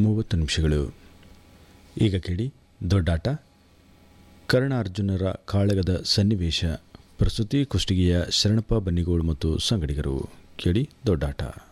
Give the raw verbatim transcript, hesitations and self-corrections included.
ಮೂವತ್ತು ನಿಮಿಷಗಳು. ಈಗ ಕೇಳಿ ದೊಡ್ಡಾಟ. ಕರ್ಣಾರ್ಜುನರ ಕಾಳಗದ ಸನ್ನಿವೇಶ. ಪ್ರಸ್ತುತಿ ಕುಷ್ಟಗಿಯ ಶರಣಪ್ಪ ಬನ್ನಿಗೋಳು ಮತ್ತು ಸಂಗಡಿಗರು. ಕೇಳಿ ದೊಡ್ಡಾಟ.